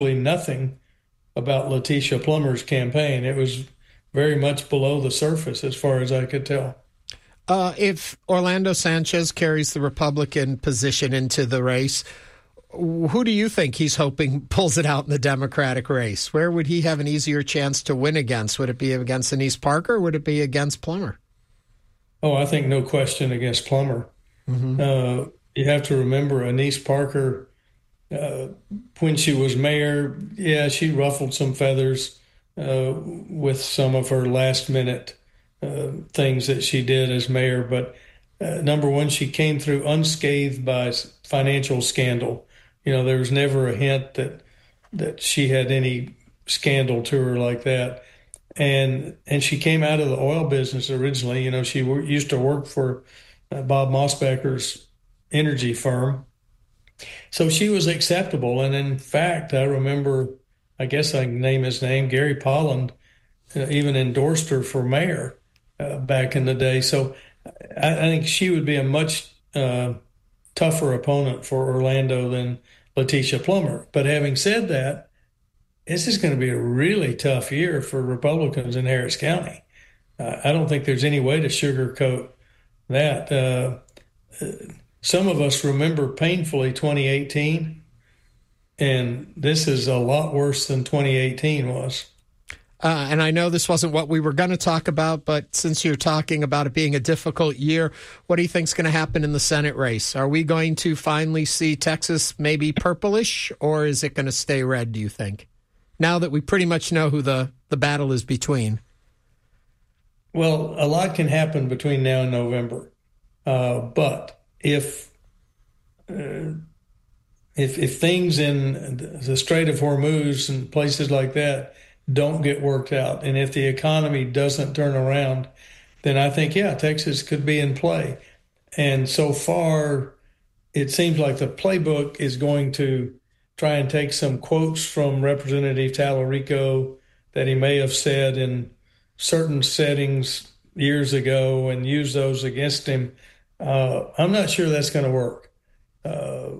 nothing about Letitia Plummer's campaign. It was very much below the surface as far as I could tell. If Orlando Sanchez carries the Republican position into the race, who do you think he's hoping pulls it out in the Democratic race? Where would he have an easier chance to win against? Would it be against Annise Parker or would it be against Plummer? Oh, I think no question against Plummer. Mm-hmm. You have to remember Annise Parker, when she was mayor, she ruffled some feathers with some of her last-minute things that she did as mayor. But number one, she came through unscathed by financial scandal. There was never a hint that she had any scandal to her like that. And she came out of the oil business originally. She used to work for Bob Mossbecker's energy firm. So she was acceptable. And in fact, I remember, I guess I can name his name, Gary Polland, even endorsed her for mayor back in the day. So I think she would be a much tougher opponent for Orlando than Letitia Plummer. But having said that, this is going to be a really tough year for Republicans in Harris County. I don't think there's any way to sugarcoat that. Some of us remember painfully 2018, and this is a lot worse than 2018 was. And I know this wasn't what we were going to talk about, but since you're talking about it being a difficult year, what do you think is going to happen in the Senate race? Are we going to finally see Texas maybe purplish, or is it going to stay red, do you think? Now that we pretty much know who the battle is between. Well, a lot can happen between now and November. But if things in the Strait of Hormuz and places like that don't get worked out, and if the economy doesn't turn around, then I think, Texas could be in play. And so far, it seems like the playbook is going to try and take some quotes from Representative Tallarico that he may have said in certain settings years ago and use those against him. I'm not sure that's going to work. I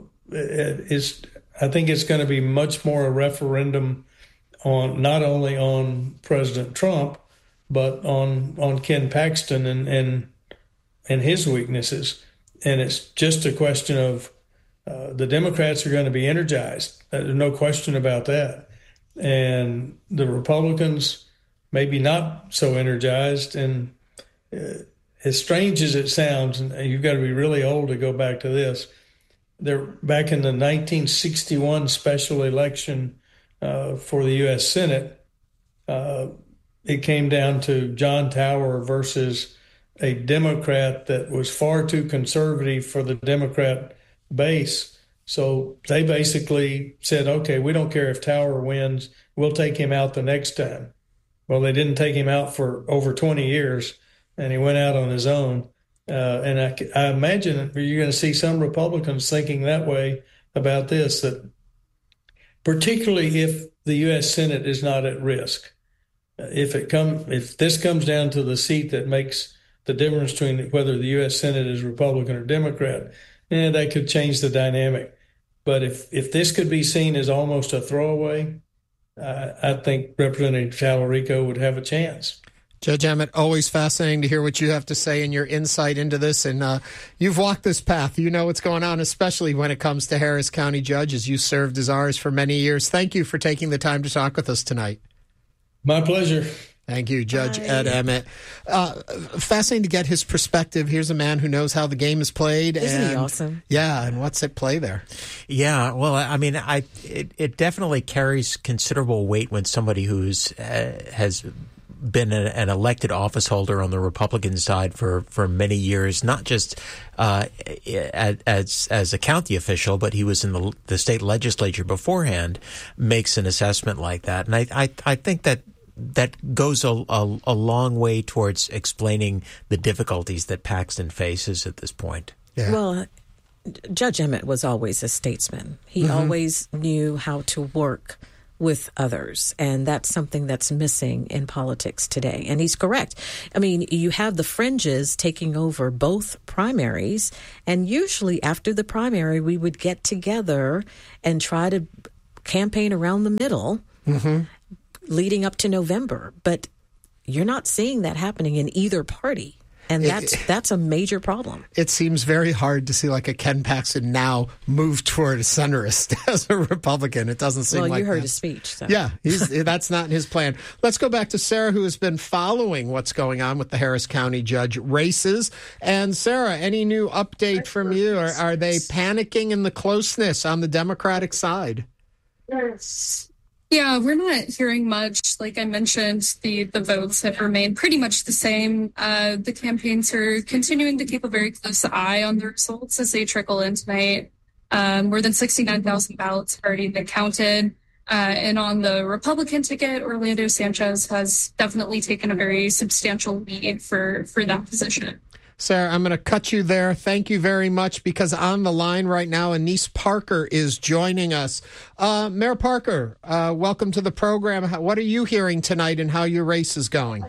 think it's going to be much more a referendum on not only on President Trump, but on Ken Paxton and his weaknesses. And it's just a question of the Democrats are going to be energized. There's no question about that. And the Republicans maybe not so energized. And as strange as it sounds, and you've got to be really old to go back to this, they're back in the 1961 special election for the U.S. Senate. It came down to John Tower versus a Democrat that was far too conservative for the Democrat base. So they basically said, okay, we don't care if Tower wins, we'll take him out the next time. Well, they didn't take him out for over 20 years, and he went out on his own. And I imagine you're going to see some Republicans thinking that way about this, that particularly if the U.S. Senate is not at risk. If this comes down to the seat that makes the difference between whether the U.S. Senate is Republican or Democrat, that could change the dynamic. But if this could be seen as almost a throwaway, I think Representative Tallarico would have a chance. Judge Emmett, always fascinating to hear what you have to say and your insight into this. And you've walked this path. You know what's going on, especially when it comes to Harris County judges. You served as ours for many years. Thank you for taking the time to talk with us tonight. My pleasure. Thank you, Judge Ed Emmett. Fascinating to get his perspective. Here's a man who knows how the game is played. Isn't he awesome? Yeah, and what's at play there? Yeah, well, I mean, it definitely carries considerable weight when somebody who's has been an elected office holder on the Republican side for many years, not just as a county official, but he was in the state legislature beforehand, makes an assessment like that. And I think that goes a long way towards explaining the difficulties that Paxton faces at this point. Yeah. Well, Judge Emmett was always a statesman. He always knew how to work with others, and that's something that's missing in politics today. And he's correct. I mean, you have the fringes taking over both primaries, and usually after the primary, we would get together and try to campaign around the middle leading up to November. But you're not seeing that happening in either party. And that's a major problem. It seems very hard to see like a Ken Paxton now move toward a centrist as a Republican. It doesn't seem like that. Well, you heard his speech. So. Yeah, that's not in his plan. Let's go back to Sarah, who has been following what's going on with the Harris County judge races. And Sarah, any new update from you? Are they panicking in the closeness on the Democratic side? Yes. Yeah, we're not hearing much. Like I mentioned, the votes have remained pretty much the same. The campaigns are continuing to keep a very close eye on the results as they trickle in tonight. More than 69,000 ballots have already been counted. And on the Republican ticket, Orlando Sanchez has definitely taken a very substantial lead for that position. Sarah, I'm going to cut you there. Thank you very much, because on the line right now, Annise Parker is joining us. Mayor Parker, welcome to the program. What are you hearing tonight and how your race is going?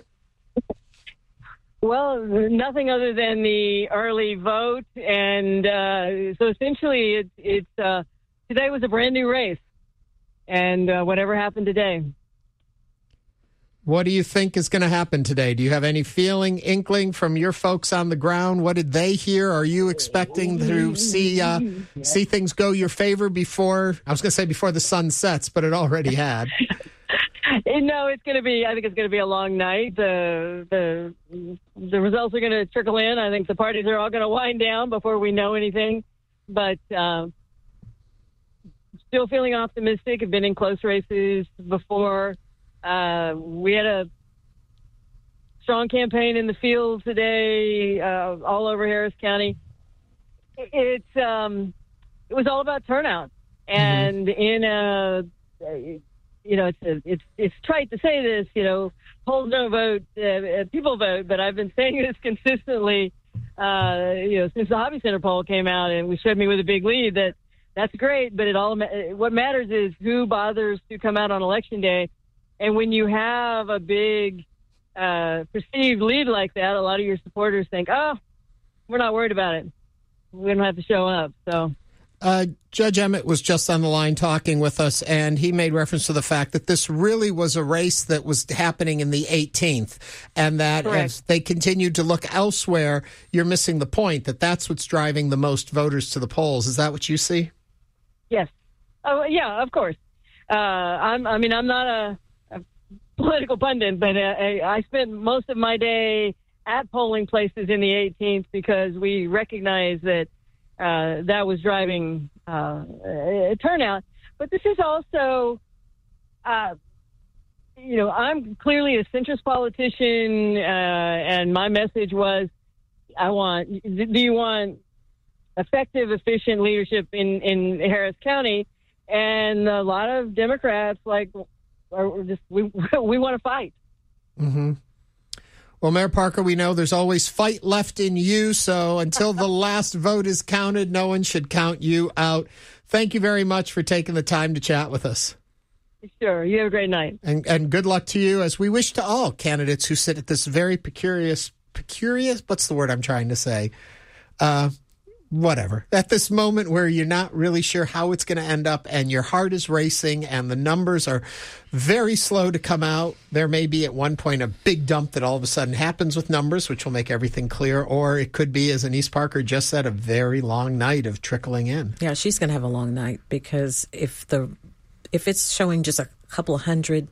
Well, nothing other than the early vote. And so essentially, it's today was a brand new race. And whatever happened today. What do you think is going to happen today? Do you have any inkling from your folks on the ground? What did they hear? Are you expecting to see things go your favor before? I was going to say before the sun sets, but it already had. No, I think it's going to be a long night. The results are going to trickle in. I think the parties are all going to wind down before we know anything. But still feeling optimistic. I've been in close races before. We had a strong campaign in the field today, all over Harris County. It was all about turnout, and it's trite to say this, polls don't vote, people vote, but I've been saying this consistently, since the Hobby Center poll came out and we showed me with a big lead. That's great, but what matters is who bothers to come out on Election Day. And when you have a big perceived lead like that, a lot of your supporters think, oh, we're not worried about it. We don't have to show up. So, Judge Emmett was just on the line talking with us, and he made reference to the fact that this really was a race that was happening in the 18th, and that as they continued to look elsewhere, you're missing the point, that's what's driving the most voters to the polls. Is that what you see? Yes. Oh, yeah, of course. I'm not a political pundit, but I spent most of my day at polling places in the 18th because we recognize that that was driving turnout. But this is also, I'm clearly a centrist politician, and my message was, do you want effective, efficient leadership in Harris County? And a lot of Democrats we want to fight. Mm-hmm. Well, Mayor Parker, we know there's always fight left in you, so until the last vote is counted, no one should count you out. Thank you very much for taking the time to chat with us. Sure. You have a great night. And good luck to you, as we wish to all candidates who sit at this very precarious, what's the word I'm trying to say? Whatever. At this moment where you're not really sure how it's going to end up and your heart is racing and the numbers are very slow to come out, there may be at one point a big dump that all of a sudden happens with numbers, which will make everything clear. Or it could be, as Annise Parker just said, a very long night of trickling in. Yeah, she's going to have a long night, because if it's showing just a couple of hundred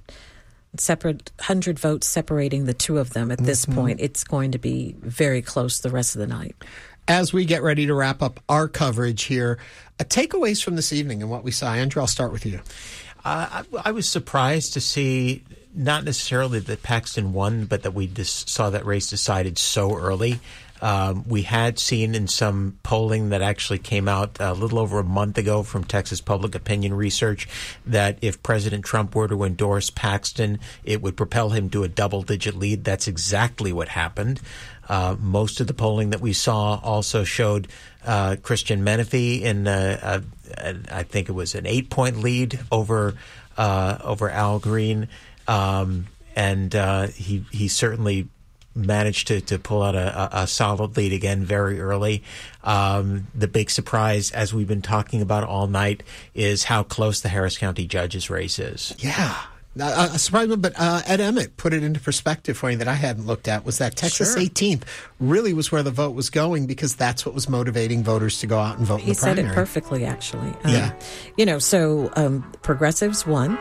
votes separating the two of them at this point, it's going to be very close the rest of the night. As we get ready to wrap up our coverage here, takeaways from this evening and what we saw. Andrew, I'll start with you. I was surprised to see not necessarily that Paxton won, but that we just saw that race decided so early. We had seen in some polling that actually came out a little over a month ago from Texas Public Opinion Research that if President Trump were to endorse Paxton, it would propel him to a double-digit lead. That's exactly what happened. Most of the polling that we saw also showed Christian Menefee in, I think it was an 8-point lead over Al Green. And he certainly managed to pull out a solid lead again very early. The big surprise, as we've been talking about all night, is how close the Harris County judge's race is. Yeah. A surprise, but Ed Emmett put it into perspective for me that I hadn't looked at, was that Texas 18th really was where the vote was going, because that's what was motivating voters to go out and vote in the primary. He said it perfectly, actually. Yeah. So progressives won.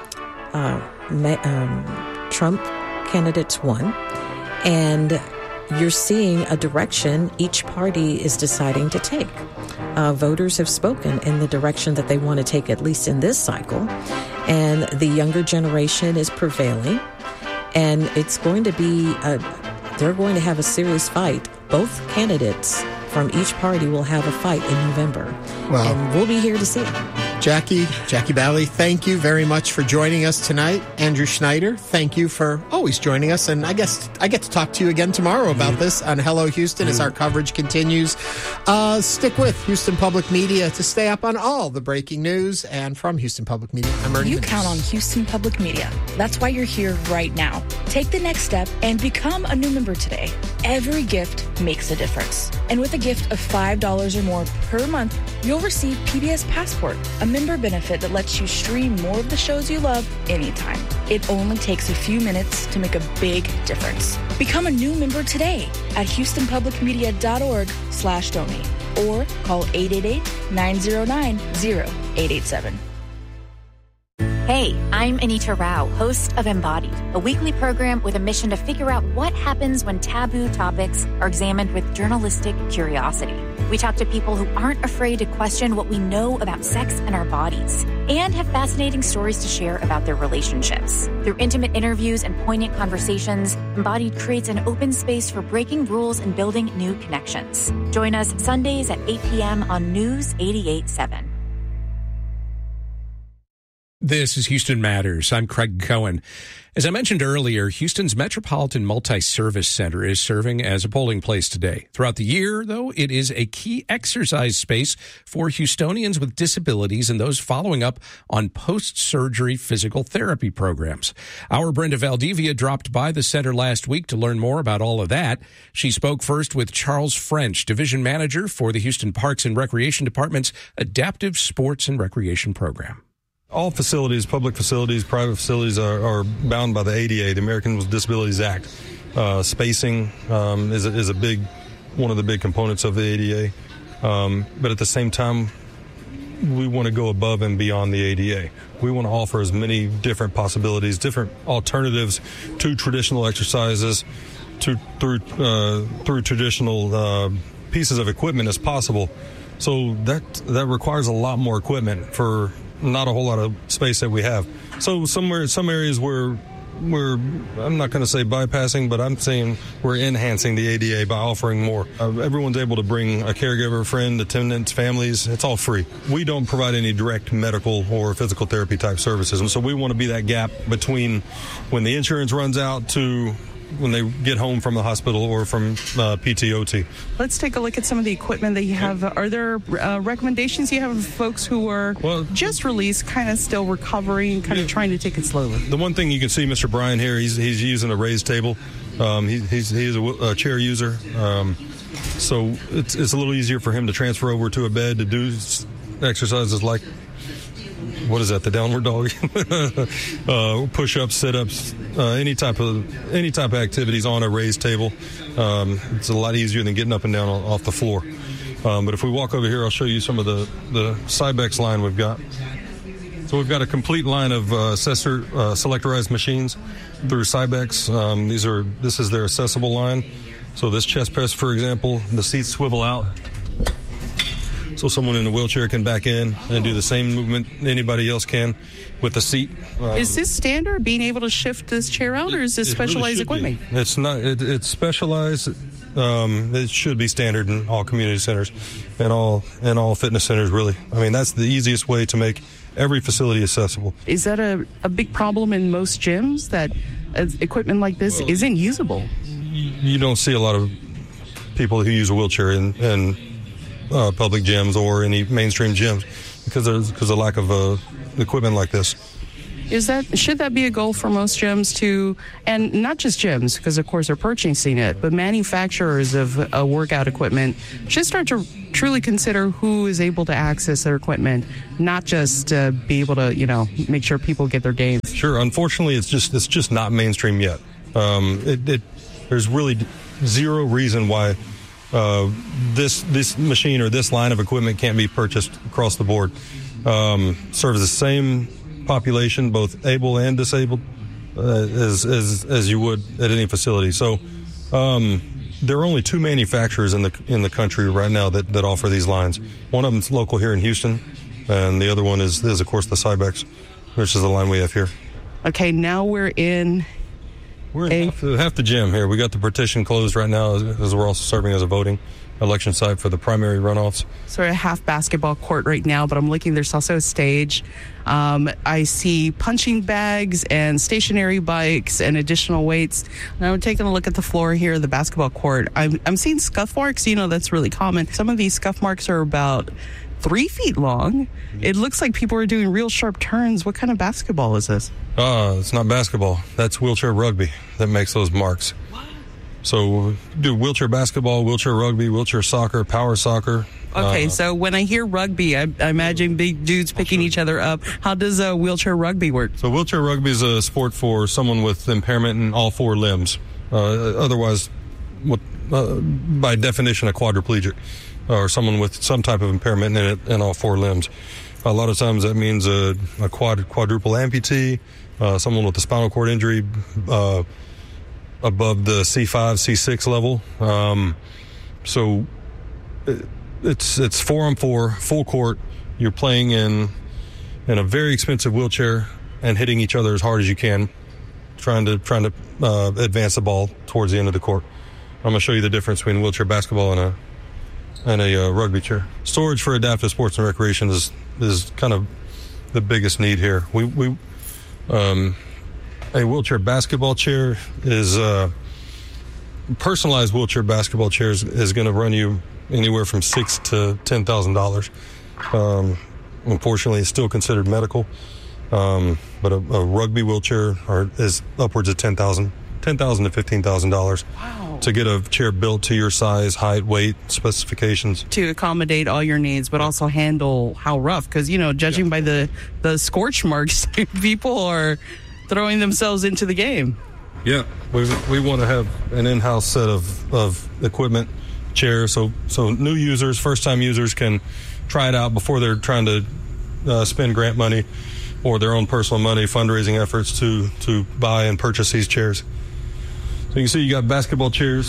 Trump candidates won. And you're seeing a direction each party is deciding to take. Voters have spoken in the direction that they want to take, at least in this cycle. And the younger generation is prevailing. And it's going to be, they're going to have a serious fight. Both candidates from each party will have a fight in November. Well, and we'll be here to see it. Jackie Bally, thank you very much for joining us tonight. Andrew Schneider, thank you for always joining us. And I guess I get to talk to you again tomorrow about this on Hello Houston as our coverage continues. Stick with Houston Public Media to stay up on all the breaking news. And from Houston Public Media, I'm Ernie. You count on Houston Public Media. That's why you're here right now. Take the next step and become a new member today. Every gift makes a difference. And with a gift of $5 or more per month, you'll receive PBS Passport, a member benefit that lets you stream more of the shows you love anytime. It only takes a few minutes to make a big difference. Become a new member today at houstonpublicmedia.org/donate or call 888-909-0887. Hey, I'm Anita Rao, host of Embodied, a weekly program with a mission to figure out what happens when taboo topics are examined with journalistic curiosity. We talk to people who aren't afraid to question what we know about sex and our bodies, and have fascinating stories to share about their relationships. Through intimate interviews and poignant conversations, Embodied creates an open space for breaking rules and building new connections. Join us Sundays at 8 p.m. on News 88.7. This is Houston Matters. I'm Craig Cohen. As I mentioned earlier, Houston's Metropolitan Multi-Service Center is serving as a polling place today. Throughout the year, though, it is a key exercise space for Houstonians with disabilities and those following up on post-surgery physical therapy programs. Our Brenda Valdivia dropped by the center last week to learn more about all of that. She spoke first with Charles French, Division Manager for the Houston Parks and Recreation Department's Adaptive Sports and Recreation Program. All facilities, public facilities, private facilities are bound by the ADA, the Americans with Disabilities Act. Spacing is a big, one of the big components of the ADA. But at the same time, we want to go above and beyond the ADA. We want to offer as many different possibilities, different alternatives to traditional exercises, through traditional pieces of equipment as possible. So that requires a lot more equipment for not a whole lot of space that we have. So some areas where we're, I'm not going to say bypassing, but I'm saying we're enhancing the ADA by offering more. Everyone's able to bring a caregiver, friend, attendants, families. It's all free. We don't provide any direct medical or physical therapy type services. And so we want to be that gap between when the insurance runs out to when they get home from the hospital or from PTOT. Let's take a look at some of the equipment that you have. Are there recommendations you have of folks who are just released, kind of still recovering, kind of trying to take it slowly? The one thing you can see, Mr. Bryan here, he's using a raised table. He's a chair user. So it's a little easier for him to transfer over to a bed to do exercises like, what is that, the downward dog? Push-ups, sit-ups, any type of activities on a raised table. It's a lot easier than getting up and down off the floor. But if we walk over here, I'll show you some of the Cybex line we've got. So we've got a complete line of selectorized machines through Cybex. This is their accessible line. So this chest press, for example, the seats swivel out. So someone in a wheelchair can back in and do the same movement anybody else can with the seat. Is this standard, being able to shift this chair out, or is this specialized equipment? It's not. It's specialized. It should be standard in all community centers and all fitness centers, really. I mean, that's the easiest way to make every facility accessible. Is that a big problem in most gyms, that equipment like this isn't usable? You don't see a lot of people who use a wheelchair in public gyms or any mainstream gyms because of lack of equipment like this. Should that be a goal for most gyms to, and not just gyms, because of course they're purchasing it, but manufacturers of workout equipment should start to truly consider who is able to access their equipment, not just be able to, make sure people get their gains. Sure. Unfortunately, it's just not mainstream yet. There's really zero reason why this machine or this line of equipment can't be purchased across the board. Serves the same population, both able and disabled, as you would at any facility. So there are only two manufacturers in the country right now that offer these lines. One of them's local here in Houston, and the other one is of course the Cybex, which is the line we have here. Okay, now we're in half the gym here. We got the partition closed right now as we're also serving as a voting election site for the primary runoffs. Sort of half basketball court right now, but I'm looking, there's also a stage. I see punching bags and stationary bikes and additional weights. And I'm taking a look at the floor here, the basketball court. I'm seeing scuff marks. That's really common. Some of these scuff marks are about 3 feet long. It looks like people are doing real sharp turns. What kind of basketball is this? It's not basketball. That's wheelchair rugby that makes those marks. So do wheelchair basketball, wheelchair rugby, wheelchair soccer, power soccer. Okay, so when I hear rugby, I imagine big dudes picking each other up. How does wheelchair rugby work? So wheelchair rugby is a sport for someone with impairment in all 4 limbs. Otherwise, by definition, a quadriplegic, or someone with some type of impairment in all 4 limbs. A lot of times that means a quadruple amputee, someone with a spinal cord injury above the C5, C6 level. So it's 4-on-4, full court. You're playing in a very expensive wheelchair and hitting each other as hard as you can, trying to advance the ball towards the end of the court. I'm going to show you the difference between wheelchair basketball and a rugby chair. Storage for adaptive sports and recreation is kind of the biggest need here. A wheelchair basketball chair is personalized wheelchair basketball chairs is going to run you anywhere from $6,000 to $10,000. Unfortunately, it's still considered medical, but a rugby wheelchair is upwards of $10,000 to $15,000. Wow. To get a chair built to your size, height, weight, specifications. To accommodate all your needs, but also handle how rough. Because, judging by the scorch marks, people are throwing themselves into the game. Yeah, we want to have an in-house set of equipment, chairs, so new users, first-time users can try it out before they're trying to spend grant money or their own personal money, fundraising efforts to buy and purchase these chairs. So you can see you got basketball chairs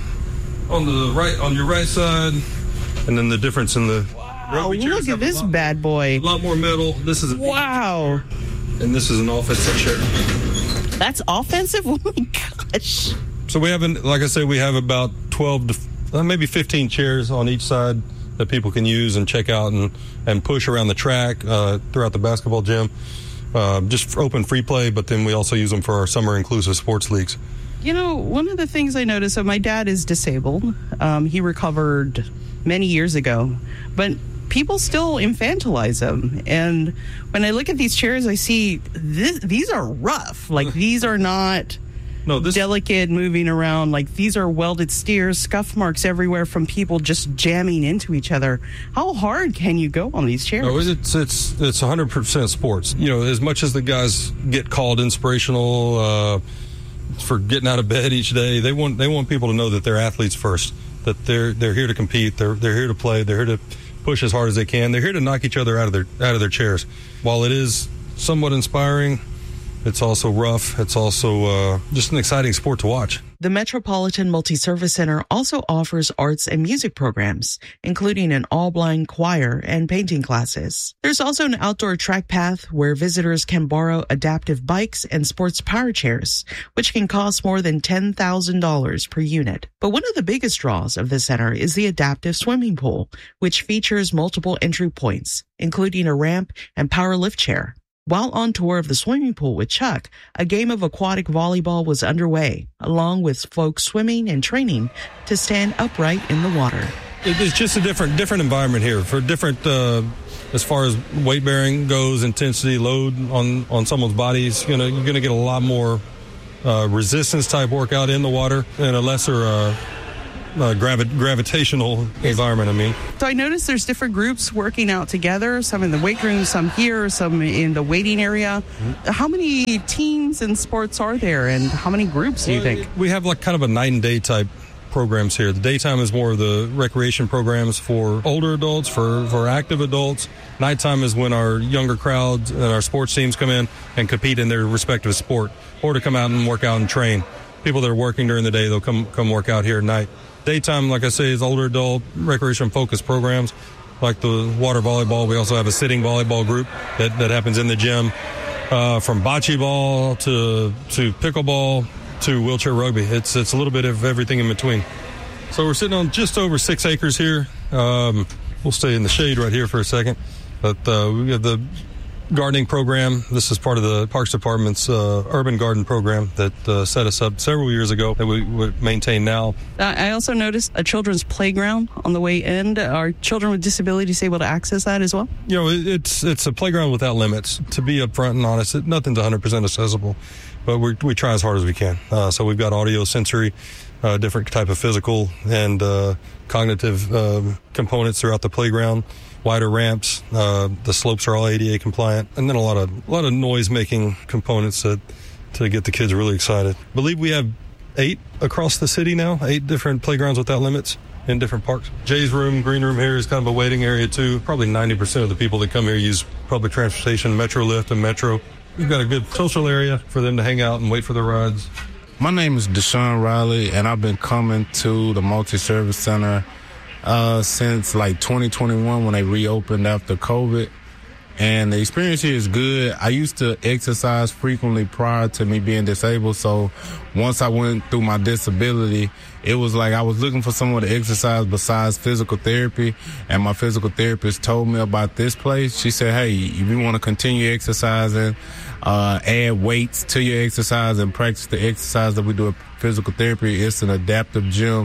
on your right side, and then the difference in the rugby chairs. Look at this bad boy. A lot more metal. This is wow. And this is an offensive chair. That's offensive? Oh my gosh. So we have, like I said, we have about 12 to maybe 15 chairs on each side that people can use and check out and push around the track throughout the basketball gym. Just for open free play, but then we also use them for our summer inclusive sports leagues. One of the things I noticed, so my dad is disabled. He recovered many years ago, but people still infantilize them. And when I look at these chairs, I see these are rough. Like, these are not delicate moving around. Like, these are welded steers, scuff marks everywhere from people just jamming into each other. How hard can you go on these chairs? No, it's 100% sports. As much as the guys get called inspirational for getting out of bed each day, they want people to know that they're athletes first, that they're here to compete, they're here to play, they're here to push as hard as they can. They're here to knock each other out of their chairs. While it is somewhat inspiring, it's also rough. It's also just an exciting sport to watch. The Metropolitan Multi-Service Center also offers arts and music programs, including an all-blind choir and painting classes. There's also an outdoor track path where visitors can borrow adaptive bikes and sports power chairs, which can cost more than $10,000 per unit. But one of the biggest draws of the center is the adaptive swimming pool, which features multiple entry points, including a ramp and power lift chair. While on tour of the swimming pool with Chuck, a game of aquatic volleyball was underway, along with folks swimming and training to stand upright in the water. It's just a different environment here for different as far as weight bearing goes, intensity, load on someone's bodies, you're gonna get a lot more resistance type workout in the water and a lesser gravitational environment. I mean, so I noticed there's different groups working out together. Some in the weight room, some here, some in the waiting area. How many teams and sports are there, and how many groups do you think? We have like kind of a night and day type programs here. The daytime is more of the recreation programs for older adults, for active adults. Nighttime is when our younger crowds and our sports teams come in and compete in their respective sport, or to come out and work out and train. People that are working during the day, they'll come work out here at night. Daytime, like I say, is older adult recreation-focused programs, like the water volleyball. We also have a sitting volleyball group that happens in the gym, from bocce ball to pickleball to wheelchair rugby. It's a little bit of everything in between. So we're sitting on just over 6 acres here. We'll stay in the shade right here for a second. But we have the gardening program. This is part of the Parks Department's urban garden program that set us up several years ago that we maintain now. I also noticed a children's playground on the way in. Are children with disabilities able to access that as well? It's a playground without limits. To be upfront and honest, nothing's 100% accessible, but we try as hard as we can. So we've got audio, sensory, different type of physical and cognitive components throughout the playground. Wider ramps, the slopes are all ADA compliant, and then a lot of noise making components to get the kids really excited. I believe we have 8 across the city now, 8 different playgrounds without limits in different parks. Jay's room, green room here is kind of a waiting area too. Probably 90% of the people that come here use public transportation, Metrolift and Metro. We've got a good social area for them to hang out and wait for the rides. My name is Deshaun Riley, and I've been coming to the Multi-Service Center since like 2021 when they reopened after COVID. And the experience here is good. I used to exercise frequently prior to me being disabled. So once I went through my disability, it was like I was looking for someone to exercise besides physical therapy. And my physical therapist told me about this place. She said, hey, if you want to continue exercising, add weights to your exercise and practice the exercise that we do at physical therapy. It's an adaptive gym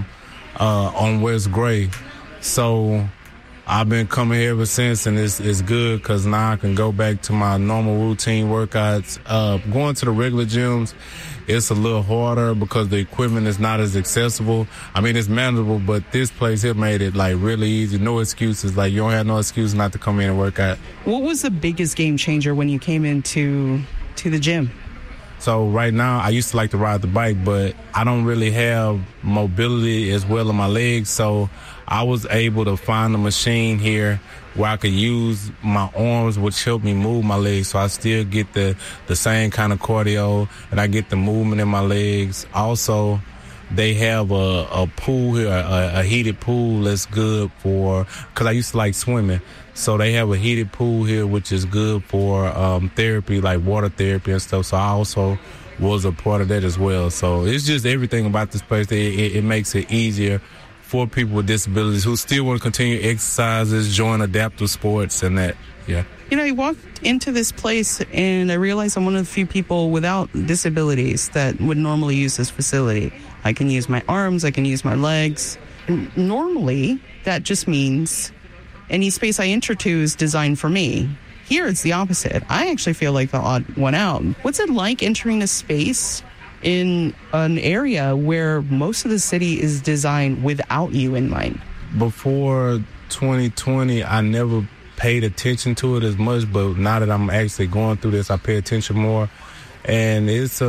on West Gray. So I've been coming here ever since, and it's good because now I can go back to my normal routine workouts. Going to the regular gyms, it's a little harder because the equipment is not as accessible. I mean, it's manageable, but this place here made it like really easy. No excuses. Like you don't have no excuse not to come in and work out. What was the biggest game changer when you came into the gym? So right now, I used to like to ride the bike, but I don't really have mobility as well in my legs. So I was able to find a machine here where I could use my arms, which helped me move my legs. So I still get the same kind of cardio, and I get the movement in my legs. Also, they have a pool here, a heated pool that's good because I used to like swimming. So they have a heated pool here, which is good for therapy, like water therapy and stuff. So I also was a part of that as well. So it's just everything about this place. It makes it easier for people with disabilities who still want to continue exercises, join adaptive sports and that, yeah. I walked into this place and I realized I'm one of the few people without disabilities that would normally use this facility. I can use my arms, I can use my legs. And normally, that just means any space I enter to is designed for me. Here, it's the opposite. I actually feel like the odd one out. What's it like entering a space in an area where most of the city is designed without you in mind? Before 2020, I never paid attention to it as much, but now that I'm actually going through this, I pay attention more. And it's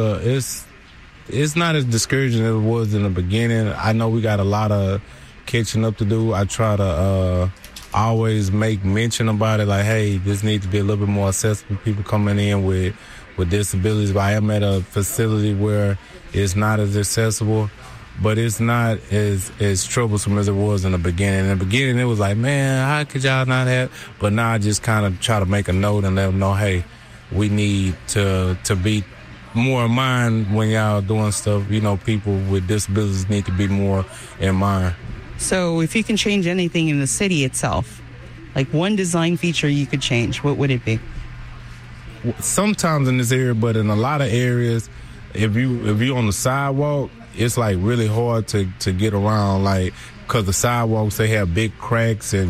not as discouraging as it was in the beginning. I know we got a lot of catching up to do. I try to always make mention about it, like, hey, this needs to be a little bit more accessible. People coming in with disabilities. But I am at a facility where it's not as accessible, but it's not as troublesome as it was in the beginning. In the beginning, it was like, man, how could y'all not have? But now I just kind of try to make a note and let them know, hey, we need to be more in mind when y'all doing stuff. People with disabilities need to be more in mind. So if you can change anything in the city itself, like one design feature you could change, what would it be? Sometimes in this area, but in a lot of areas, if you're on the sidewalk, it's like really hard to get around, like, because the sidewalks, they have big cracks and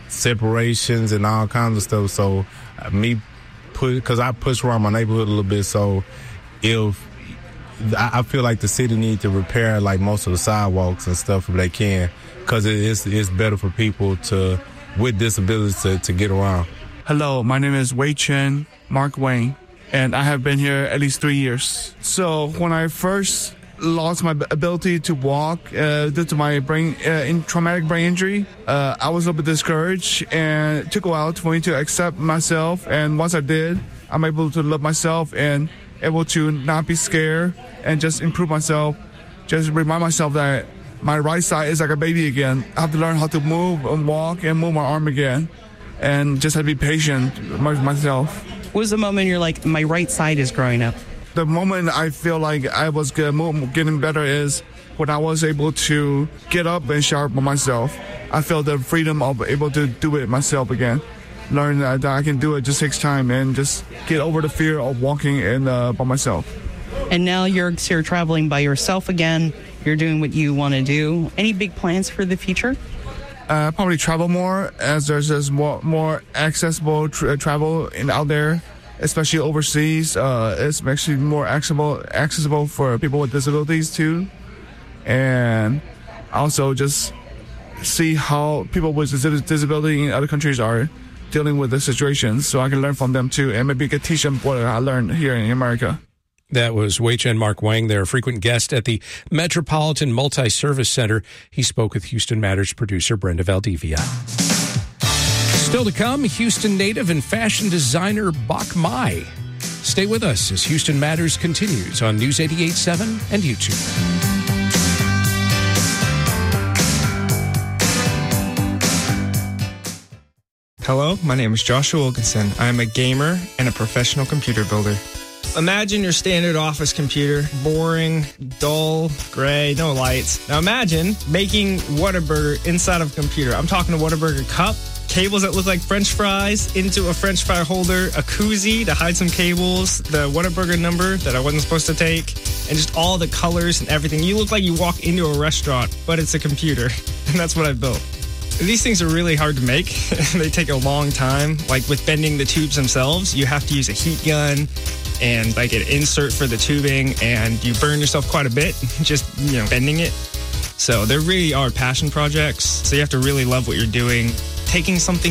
separations and all kinds of stuff. So because I push around my neighborhood a little bit, so if I feel like the city needs to repair like most of the sidewalks and stuff if they can, because it's better for people with disabilities to get around. Hello, my name is Wei Chen Mark Wang, and I have been here at least 3 years. So when I first lost my ability to walk due to my traumatic brain injury, I was a little bit discouraged, and it took a while for me to accept myself. And once I did, I'm able to love myself and able to not be scared and just improve myself. Just remind myself that my right side is like a baby again. I have to learn how to move and walk and move my arm again, and just have to be patient with myself. What was the moment you're like, my right side is growing up? The moment I feel like I was getting better is when I was able to get up and shower by myself. I felt the freedom of able to do it myself again. Learn that I can do it, just takes time, and just get over the fear of walking by myself. And now you're traveling by yourself again. You're doing what you want to do. Any big plans for the future? Probably travel more, as there's just more accessible travel out there, especially overseas. It's actually more accessible for people with disabilities too. And also just see how people with disability in other countries are dealing with the situations, so I can learn from them too, and maybe can teach them what I learned here in America. That was Wei Chen Mark Wang, their frequent guest at the Metropolitan Multi-Service Center. He spoke with Houston Matters producer Brenda Valdivia. Still to come, Houston native and fashion designer Bach Mai. Stay with us as Houston Matters continues on News 88.7 and YouTube. Hello, my name is Joshua Wilkinson. I am a gamer and a professional computer builder. Imagine your standard office computer, boring, dull, gray, no lights. Now imagine making Whataburger inside of a computer. I'm talking a Whataburger cup, cables that look like French fries into a French fry holder, a koozie to hide some cables, the Whataburger number that I wasn't supposed to take, and just all the colors and everything. You look like you walk into a restaurant, but it's a computer, and that's what I built. These things are really hard to make. They take a long time. Like with bending the tubes themselves, you have to use a heat gun and like an insert for the tubing, and you burn yourself quite a bit just, bending it. So there really are passion projects. So you have to really love what you're doing. Taking something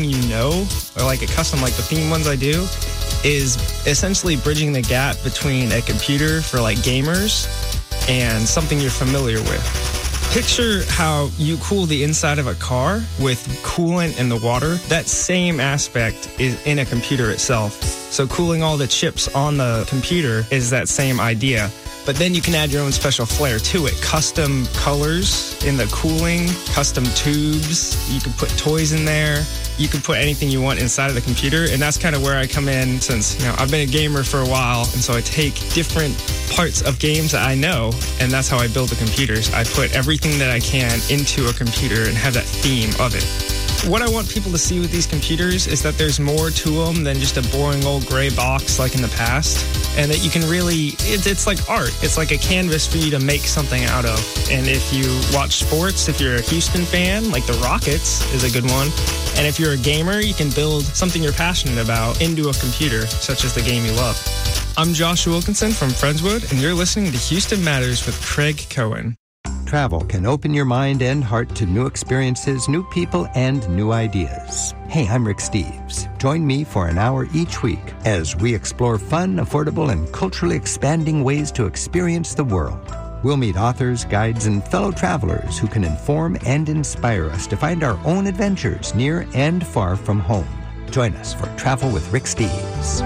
or like a custom, like the theme ones I do, is essentially bridging the gap between a computer for like gamers and something you're familiar with. Picture how you cool the inside of a car with coolant in the water. That same aspect is in a computer itself. So cooling all the chips on the computer is that same idea. But then you can add your own special flair to it. Custom colors in the cooling, custom tubes. You can put toys in there. You can put anything you want inside of the computer. And that's kind of where I come in, since I've been a gamer for a while. And so I take different parts of games that I know, and that's how I build the computers. I put everything that I can into a computer and have that theme of it. What I want people to see with these computers is that there's more to them than just a boring old gray box like in the past, and that you can really, it's like art. It's like a canvas for you to make something out of. And if you watch sports, if you're a Houston fan, like the Rockets is a good one. And if you're a gamer, you can build something you're passionate about into a computer, such as the game you love. I'm Joshua Wilkinson from Friendswood, and you're listening to Houston Matters with Craig Cohen. Travel can open your mind and heart to new experiences, new people, and new ideas. Hey, I'm Rick Steves. Join me for an hour each week as we explore fun, affordable, and culturally expanding ways to experience the world. We'll meet authors, guides, and fellow travelers who can inform and inspire us to find our own adventures near and far from home. Join us for Travel with Rick Steves.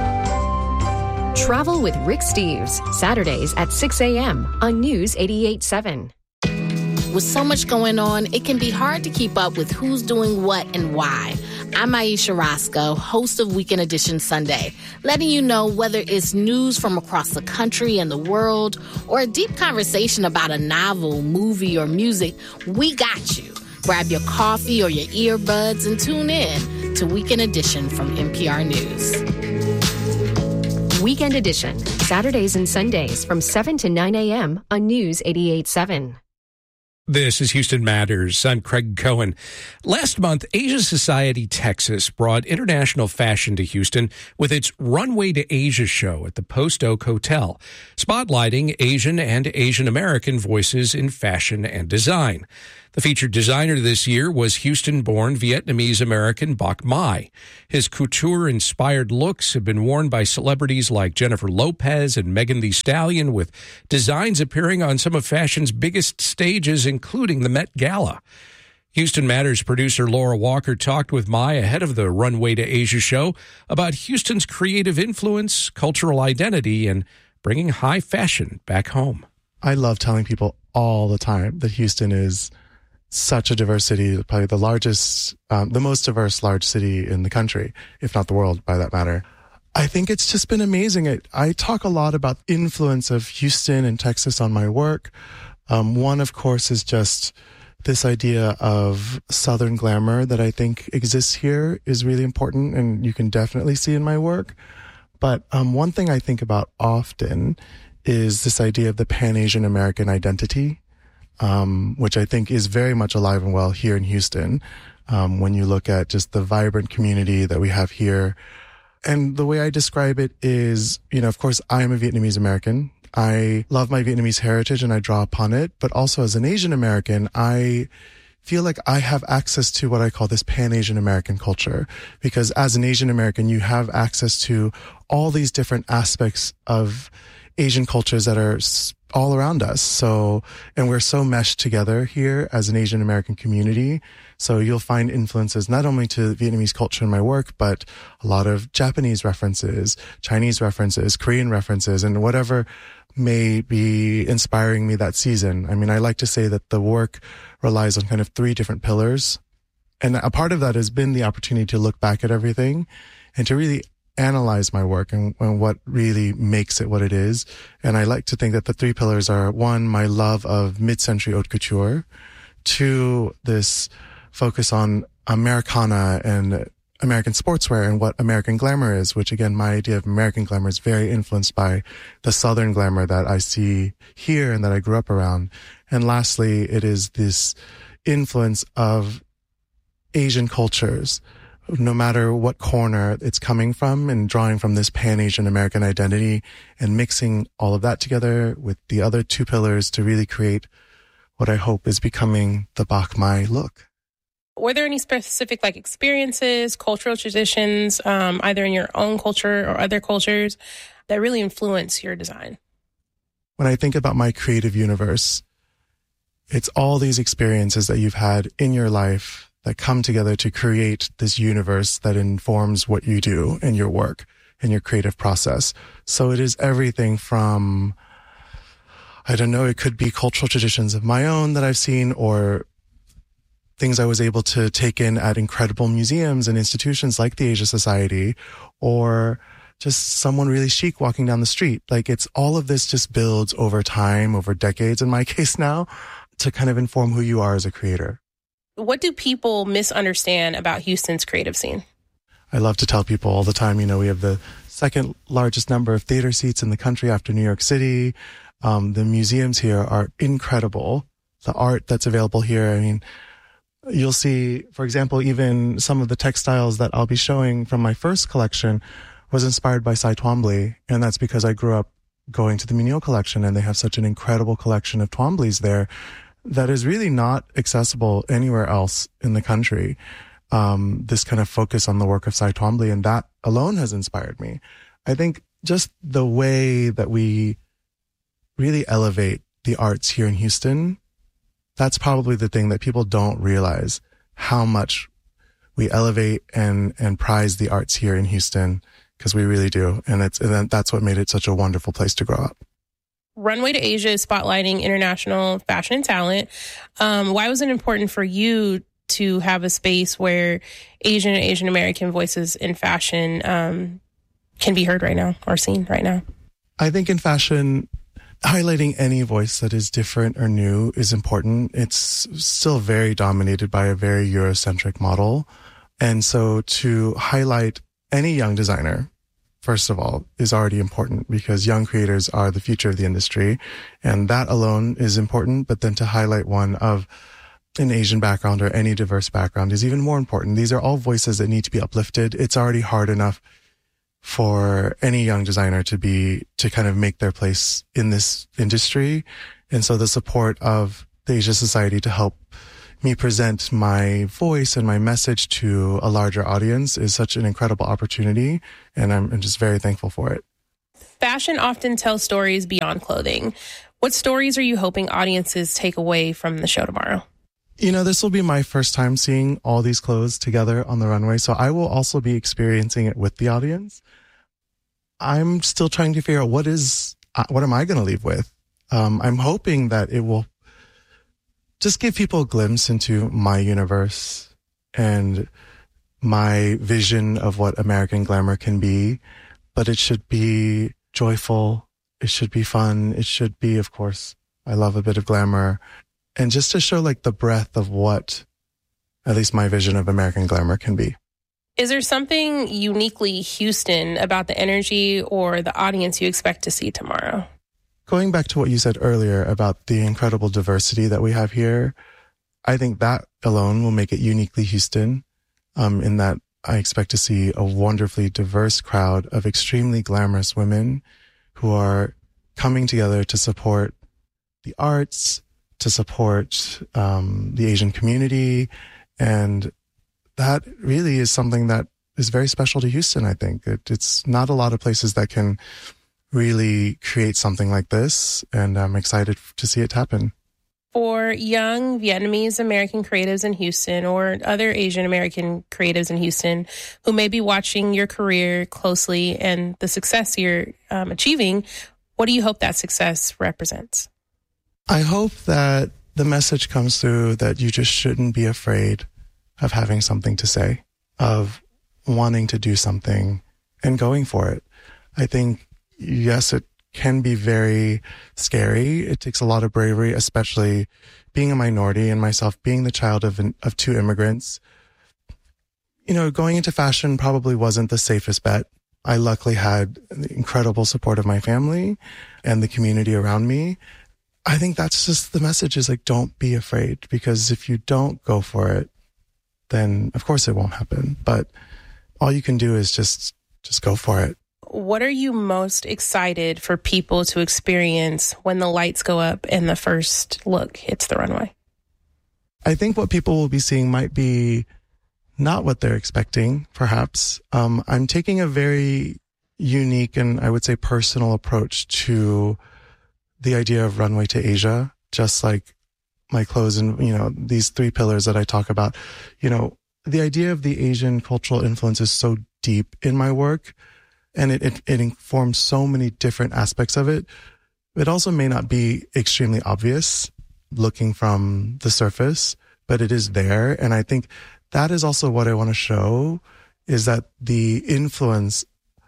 Travel with Rick Steves, Saturdays at 6 a.m. on News 88.7. With so much going on, it can be hard to keep up with who's doing what and why. I'm Aisha Roscoe, host of Weekend Edition Sunday, letting you know whether it's news from across the country and the world, or a deep conversation about a novel, movie, or music, we got you. Grab your coffee or your earbuds and tune in to Weekend Edition from NPR News. Weekend Edition, Saturdays and Sundays from 7 to 9 a.m. on News 88.7. This is Houston Matters. I'm Craig Cohen. Last month, Asia Society Texas brought international fashion to Houston with its Runway to Asia show at the Post Oak Hotel, spotlighting Asian and Asian American voices in fashion and design. The featured designer this year was Houston-born Vietnamese-American Bach Mai. His couture-inspired looks have been worn by celebrities like Jennifer Lopez and Megan Thee Stallion, with designs appearing on some of fashion's biggest stages, including the Met Gala. Houston Matters producer Laura Walker talked with Mai ahead of the Runway to Asia show about Houston's creative influence, cultural identity, and bringing high fashion back home. I love telling people all the time that Houston is such a diverse city, probably the largest, the most diverse large city in the country, if not the world, by that matter. I think it's just been amazing. I talk a lot about the influence of Houston and Texas on my work. One, of course, is just this idea of Southern glamour that I think exists here is really important, and you can definitely see in my work. But one thing I think about often is this idea of the Pan-Asian American identity, which I think is very much alive and well here in Houston. When you look at just the vibrant community that we have here. And the way I describe it is, of course, I am a Vietnamese American. I love my Vietnamese heritage and I draw upon it. But also as an Asian American, I feel like I have access to what I call this Pan-Asian American culture. Because as an Asian American, you have access to all these different aspects of Asian cultures that are all around us. So, and we're so meshed together here as an Asian American community. So you'll find influences not only to Vietnamese culture in my work, but a lot of Japanese references, Chinese references, Korean references, and whatever may be inspiring me that season. I mean, I like to say that the work relies on kind of 3 different pillars. And a part of that has been the opportunity to look back at everything and to really analyze my work and what really makes it what it is. And I like to think that the 3 pillars are: 1, my love of mid-century haute couture; 2, this focus on Americana and American sportswear and what American glamour is, which again, my idea of American glamour is very influenced by the Southern glamour that I see here and that I grew up around. And lastly, it is this influence of Asian cultures, no matter what corner it's coming from, and drawing from this Pan-Asian American identity and mixing all of that together with the other 2 pillars to really create what I hope is becoming the Bach Mai look. Were there any specific experiences, cultural traditions, either in your own culture or other cultures, that really influence your design? When I think about my creative universe, it's all these experiences that you've had in your life that come together to create this universe that informs what you do in your work and your creative process. So it is everything from, I don't know, it could be cultural traditions of my own that I've seen, or things I was able to take in at incredible museums and institutions like the Asia Society, or just someone really chic walking down the street. It's all of this just builds over time, over decades in my case now, to kind of inform who you are as a creator. What do people misunderstand about Houston's creative scene? I love to tell people all the time, we have the 2nd largest number of theater seats in the country after New York City. The museums here are incredible. The art that's available here, you'll see, for example, even some of the textiles that I'll be showing from my first collection was inspired by Cy Twombly. And that's because I grew up going to the Mignot collection, and they have such an incredible collection of Twombly's there that is really not accessible anywhere else in the country. This kind of focus on the work of Cy Twombly, and that alone has inspired me. I think just the way that we really elevate the arts here in Houston, that's probably the thing that people don't realize, how much we elevate and prize the arts here in Houston, because we really do. And that's what made it such a wonderful place to grow up. Runway to Asia is spotlighting international fashion and talent. Why was it important for you to have a space where Asian and Asian American voices in fashion can be heard right now or seen right now? I think in fashion, highlighting any voice that is different or new is important. It's still very dominated by a very Eurocentric model. And so to highlight any young designer first of all, is already important because young creators are the future of the industry. And that alone is important. But then to highlight one of an Asian background or any diverse background is even more important. These are all voices that need to be uplifted. It's already hard enough for any young designer to kind of make their place in this industry. And so the support of the Asia Society to help me present my voice and my message to a larger audience is such an incredible opportunity. And I'm just very thankful for it. Fashion often tells stories beyond clothing. What stories are you hoping audiences take away from the show tomorrow? You know, this will be my first time seeing all these clothes together on the runway, so I will also be experiencing it with the audience. I'm still trying to figure out what am I going to leave with? I'm hoping that it will just give people a glimpse into my universe and my vision of what American glamour can be, but it should be joyful. It should be fun. It should be, of course, I love a bit of glamour. And just to show like the breadth of what at least my vision of American glamour can be. Is there something uniquely Houston about the energy or the audience you expect to see tomorrow? Going back to what you said earlier about the incredible diversity that we have here, I think that alone will make it uniquely Houston, in that I expect to see a wonderfully diverse crowd of extremely glamorous women who are coming together to support the arts, to support the Asian community. And that really is something that is very special to Houston, I think. It's not a lot of places that can really create something like this, and I'm excited to see it happen. For young Vietnamese American creatives in Houston or other Asian American creatives in Houston who may be watching your career closely and the success you're achieving, what do you hope that success represents? I hope that the message comes through that you just shouldn't be afraid of having something to say, of wanting to do something and going for it. I think, yes, it can be very scary. It takes a lot of bravery, especially being a minority and myself being the child of two immigrants. You know, going into fashion probably wasn't the safest bet. I luckily had the incredible support of my family and the community around me. I think that's just the message is like, don't be afraid, because if you don't go for it, then of course it won't happen. But all you can do is just go for it. What are you most excited for people to experience when the lights go up and the first look hits the runway? I think what people will be seeing might be not what they're expecting, perhaps. I'm taking a very unique and I would say personal approach to the idea of Runway to Asia, just like my clothes and, you know, these three pillars that I talk about. You know, the idea of the Asian cultural influence is so deep in my work, and it informs so many different aspects of it. It also may not be extremely obvious looking from the surface, but it is there. And I think that is also what I want to show, is that the influence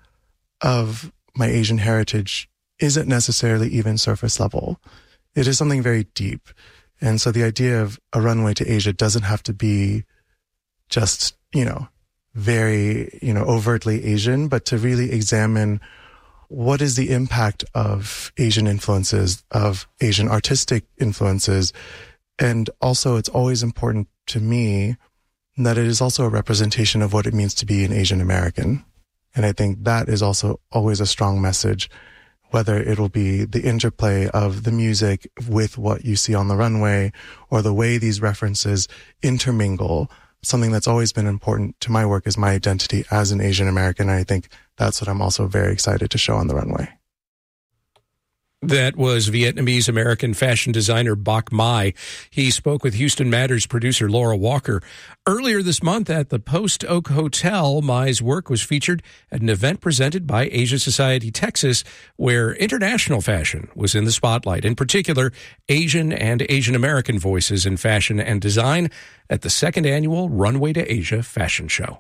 of my Asian heritage isn't necessarily even surface level. It is something very deep. And so the idea of a runway to Asia doesn't have to be just, you know, very, you know, overtly Asian, but to really examine what is the impact of Asian influences, of Asian artistic influences. And also it's always important to me that it is also a representation of what it means to be an Asian American. And I think that is also always a strong message, whether it'll be the interplay of the music with what you see on the runway or the way these references intermingle. Something that's always been important to my work is my identity as an Asian American. And I think that's what I'm also very excited to show on the runway. That was Vietnamese American fashion designer Bach Mai. He spoke with Houston Matters producer Laura Walker. Earlier this month at the Post Oak Hotel, Mai's work was featured at an event presented by Asia Society Texas, where international fashion was in the spotlight, in particular Asian and Asian American voices in fashion and design at the second annual Runway to Asia fashion show.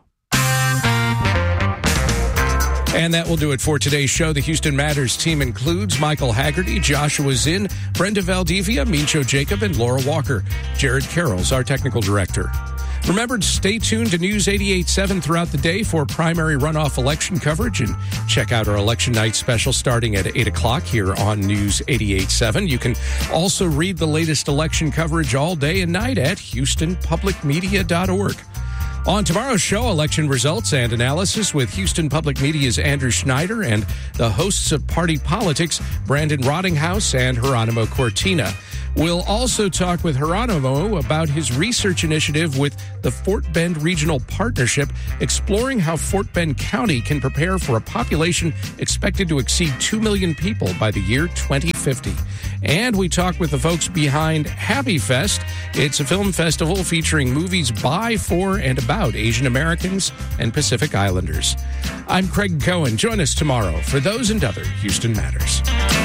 And that will do it for today's show. The Houston Matters team includes Michael Haggerty, Joshua Zinn, Brenda Valdivia, Mincho Jacob, and Laura Walker. Jared Carroll's our technical director. Remember to stay tuned to News 88.7 throughout the day for primary runoff election coverage, and check out our election night special starting at 8 o'clock here on News 88.7. You can also read the latest election coverage all day and night at HoustonPublicMedia.org. On tomorrow's show, election results and analysis with Houston Public Media's Andrew Schneider and the hosts of Party Politics, Brandon Rottinghouse and Geronimo Cortina. We'll also talk with Geronimo about his research initiative with the Fort Bend Regional Partnership, exploring how Fort Bend County can prepare for a population expected to exceed 2 million people by the year 2050. And we talk with the folks behind Happy Fest. It's a film festival featuring movies by, for, and about Asian Americans and Pacific Islanders. I'm Craig Cohen. Join us tomorrow for those and other Houston Matters.